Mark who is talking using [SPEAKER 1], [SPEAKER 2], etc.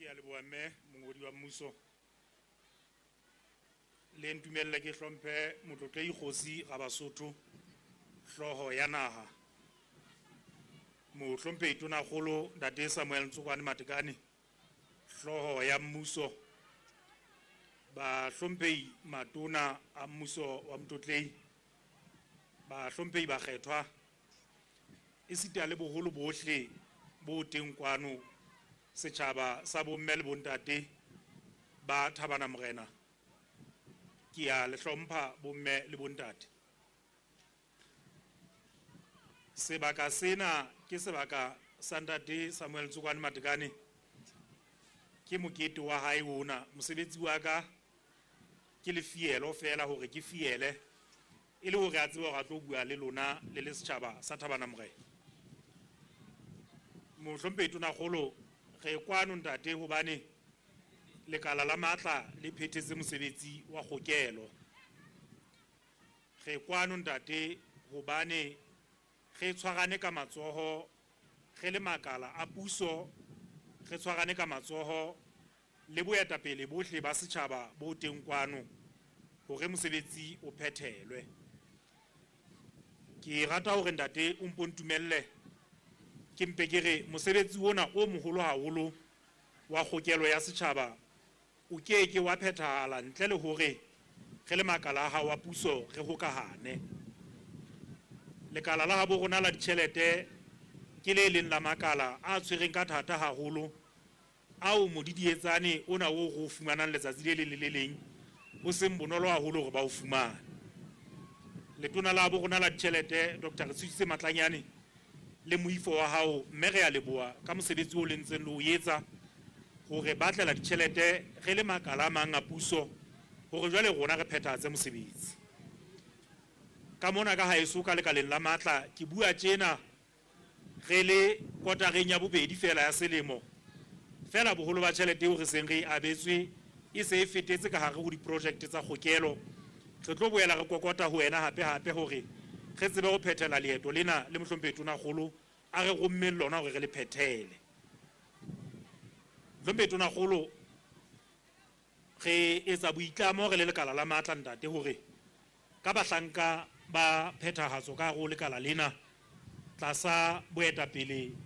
[SPEAKER 1] Ke a leboha mme mongodi wa mmuso le ntumella ke hlomphe motlotlehi kgosi ga Basotho hloho ya naha mo hlomphe itona kgolo Ntate Samuel Tsokwane Matekane hloho ya mmuso ba hlomphehi matona a mmuso wa Mototlehi ba hlomphehi ba kgethwa esita le boholo bohle bo teng kwano setjhaba sa bomme le bontate ba Thabana Morena ke a le hlompha bomme le bontate sebaka sena ke sebaka sa Ntate Samuel Tsokwane Matekane ke mokete wa hae ona mosebetsi wa ka ke le fielo fela hore ke fiele e le hore a tsebe hore a tlo bua le lona le le setjhaba sa Thabana Morena mo hlomphe tona kgolo re kwano ntate hobane lekala la matla le phethetse mosebetsi wa kgokelo re kwano ntate hobane re tshwarane ka matsoho re le makala a puso re tshwarane ka matsoho le boetapele bohle ba setjhaba bo teng kwano hore mosebetsi o phethelwe ke rata hore ntate o mpontumelle ke mpe ke re mosebetsi ona o moholo haholo wa kgokelo ya setjhaba o keke wa phethahala ntle le hore re le makala a hao wa puso re hokahane lekala la habo rona la ditjhelete ke le leng la makala a tshwereng ka thata haholo ao modidietsane ona o go fumanang letsatsi le le leng o seng bonolo haholo hore ba o fumane letona la habo rona la ditjhelete Dr. Letshitse Matlanyane le moifo wa hao mme re a leboha ka mosebetsi o lentseng le o etsa hore batlela ditjhelete re le makala a mang a puso hore jwale rona re phethahatse mosebetsi ka mona ka haeso ka lekaleng la matla ke bua tjena re le kotareng ya bobedi fela ya selemo fela boholo ba tjhelete o re seng re abetswe e se e fetetse ka hare ho diprojekte tsa kgokelo re tlo boela re kokota ho wena hape hore re tsebe go phethela leeto lena le mohlomphe tona kgolo a re gomme lona hore re le phethele mohlomphe tona kgolo re etsa boitlamo re le lekala la matla ntate hore ka bahlanka ba phethahatso ka go lekala lena tlasa boetapele